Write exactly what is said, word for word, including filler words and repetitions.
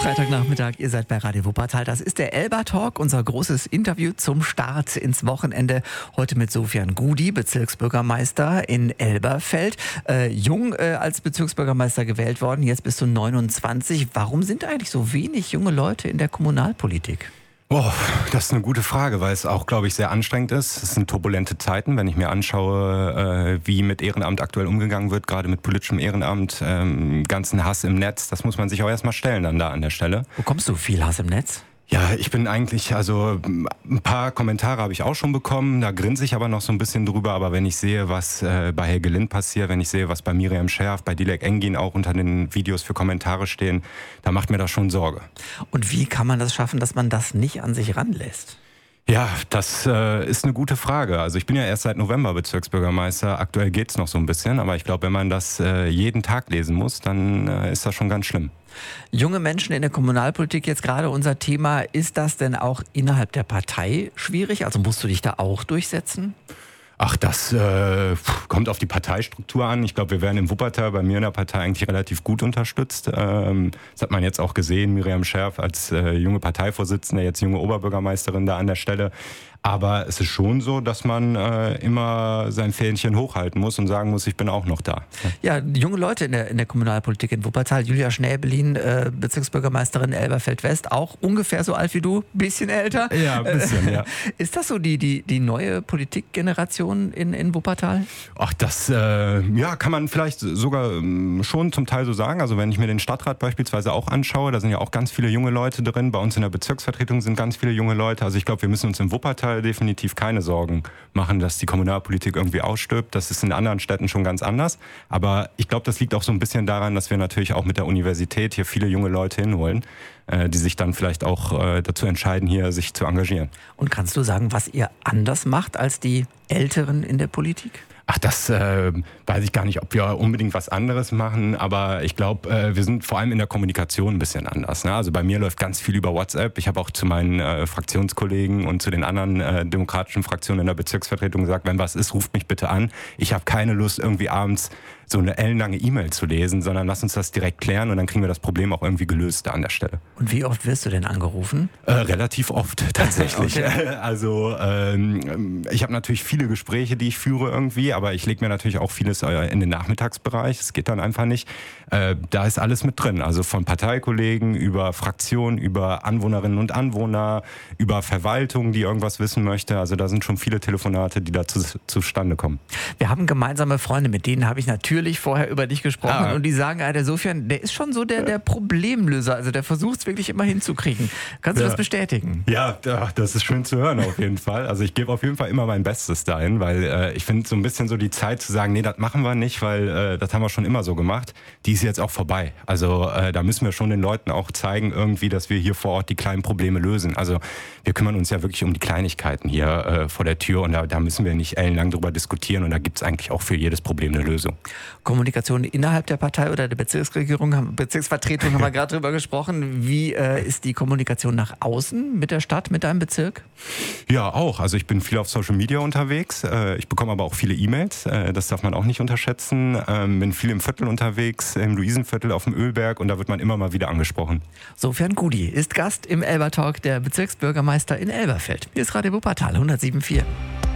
Freitagnachmittag, ihr seid bei Radio Wuppertal. Das ist der Elba Talk, unser großes Interview zum Start ins Wochenende. Heute mit Sofian Gudi, Bezirksbürgermeister in Elberfeld. Äh, jung äh, als Bezirksbürgermeister gewählt worden, jetzt bist du neunundzwanzig. Warum sind eigentlich so wenig junge Leute in der Kommunalpolitik? Oh, das ist eine gute Frage, weil es auch, glaube ich, sehr anstrengend ist. Es sind turbulente Zeiten, wenn ich mir anschaue, äh, wie mit Ehrenamt aktuell umgegangen wird, gerade mit politischem Ehrenamt, ähm, ganzen Hass im Netz. Das muss man sich auch erstmal stellen dann da an der Stelle. Wo kommst du? Viel Hass im Netz? Ja, ich bin eigentlich, also ein paar Kommentare habe ich auch schon bekommen, da grinse ich aber noch so ein bisschen drüber, aber wenn ich sehe, was äh, bei Helge Lind passiert, wenn ich sehe, was bei Miriam Scherf, bei Dilek Engin auch unter den Videos für Kommentare stehen, da macht mir das schon Sorge. Und wie kann man das schaffen, dass man das nicht an sich ranlässt? Ja, das äh, ist eine gute Frage. Also ich bin ja erst seit November Bezirksbürgermeister. Aktuell geht's noch so ein bisschen, aber ich glaube, wenn man das äh, jeden Tag lesen muss, dann äh, ist das schon ganz schlimm. Junge Menschen in der Kommunalpolitik, jetzt gerade unser Thema. Ist das denn auch innerhalb der Partei schwierig? Also musst du dich da auch durchsetzen? Ach, das äh, kommt auf die Parteistruktur an. Ich glaube, wir werden im Wuppertal bei mir in der Partei eigentlich relativ gut unterstützt. Ähm, das hat man jetzt auch gesehen. Miriam Scherf als äh, junge Parteivorsitzende, jetzt junge Oberbürgermeisterin da an der Stelle. Aber es ist schon so, dass man äh, immer sein Fähnchen hochhalten muss und sagen muss, ich bin auch noch da. Ja, junge Leute in der, in der Kommunalpolitik in Wuppertal. Julia Schnäbelin, äh, Bezirksbürgermeisterin Elberfeld-West, auch ungefähr so alt wie du, bisschen älter. Ja, ein bisschen, ja. Ist das so die, die, die neue Politikgeneration in, in Wuppertal? Ach, das äh, ja, kann man vielleicht sogar ähm, schon zum Teil so sagen. Also wenn ich mir den Stadtrat beispielsweise auch anschaue, da sind ja auch ganz viele junge Leute drin. Bei uns in der Bezirksvertretung sind ganz viele junge Leute. Also ich glaube, wir müssen uns im Wuppertal definitiv keine Sorgen machen, dass die Kommunalpolitik irgendwie ausstirbt. Das ist in anderen Städten schon ganz anders. Aber ich glaube, das liegt auch so ein bisschen daran, dass wir natürlich auch mit der Universität hier viele junge Leute hinholen, äh, die sich dann vielleicht auch äh, dazu entscheiden, hier sich zu engagieren. Und kannst du sagen, was ihr anders macht als die Älteren in der Politik? Ach, das äh, weiß ich gar nicht, ob wir unbedingt was anderes machen, aber ich glaube, äh, wir sind vor allem in der Kommunikation ein bisschen anders. Ne? Also bei mir läuft ganz viel über WhatsApp. Ich habe auch zu meinen äh, Fraktionskollegen und zu den anderen äh, demokratischen Fraktionen in der Bezirksvertretung gesagt, wenn was ist, ruft mich bitte an. Ich habe keine Lust, irgendwie abends so eine ellenlange E-Mail zu lesen, sondern lass uns das direkt klären und dann kriegen wir das Problem auch irgendwie gelöst da an der Stelle. Und wie oft wirst du denn angerufen? Äh, relativ oft tatsächlich. Okay. Also ähm, ich habe natürlich viele Gespräche, die ich führe irgendwie, aber ich lege mir natürlich auch vieles in den Nachmittagsbereich. Es geht dann einfach nicht. Äh, da ist alles mit drin. Also von Parteikollegen über Fraktionen, über Anwohnerinnen und Anwohner, über Verwaltung, die irgendwas wissen möchte. Also da sind schon viele Telefonate, die da zu, zustande kommen. Wir haben gemeinsame Freunde, mit denen habe ich natürlich vorher über dich gesprochen Ah. und die sagen, ah, der Sofian, der ist schon so der, der Problemlöser. Also der versucht es wirklich immer hinzukriegen. Kannst du Ja. das bestätigen? Ja, das ist schön zu hören auf jeden Fall. Also ich gebe auf jeden Fall immer mein Bestes dahin, weil äh, ich finde so ein bisschen so die Zeit zu sagen, nee, das machen wir nicht, weil äh, das haben wir schon immer so gemacht, die ist jetzt auch vorbei. Also äh, da müssen wir schon den Leuten auch zeigen irgendwie, dass wir hier vor Ort die kleinen Probleme lösen. Also wir kümmern uns ja wirklich um die Kleinigkeiten hier äh, vor der Tür und da, da müssen wir nicht ellenlang drüber diskutieren und da gibt es eigentlich auch für jedes Problem eine Lösung. Kommunikation innerhalb der Partei oder der Bezirksregierung, Bezirksvertretung haben wir gerade drüber gesprochen. Wie äh, ist die Kommunikation nach außen mit der Stadt, mit deinem Bezirk? Ja, auch. Also ich bin viel auf Social Media unterwegs. Ich bekomme aber auch viele E-Mails. Das darf man auch nicht unterschätzen. Bin viel im Viertel unterwegs, im Luisenviertel, auf dem Ölberg und da wird man immer mal wieder angesprochen. Sofian Gudi ist Gast im Elba Talk, der Bezirksbürgermeister in Elberfeld. Hier ist Radio Wuppertal hundertsieben Komma vier.